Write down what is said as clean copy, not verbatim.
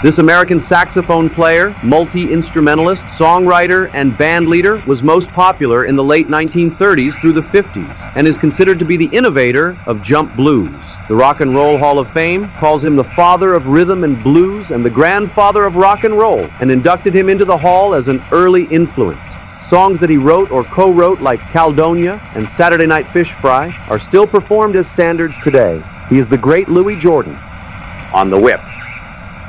This American saxophone player, multi-instrumentalist, songwriter, and band leader was most popular in the late 1930s through the 50s and is considered to be the innovator of jump blues. The Rock and Roll Hall of Fame calls him the father of rhythm and blues and the grandfather of rock and roll, and inducted him into the hall as an early influence. Songs that he wrote or co-wrote, like Caledonia and Saturday Night Fish Fry, are still performed as standards today. He is the great Louis Jordan on the whip.